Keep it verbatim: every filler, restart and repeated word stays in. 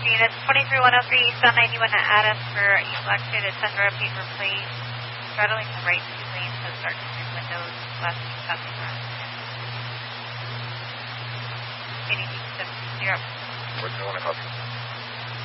units, twenty-three one oh three eastbound ninety-one at Adams for elected at Sandra paper plate. Straddling the right two lanes has darkened through windows, last week passing around. Anything seven zero. What's going on?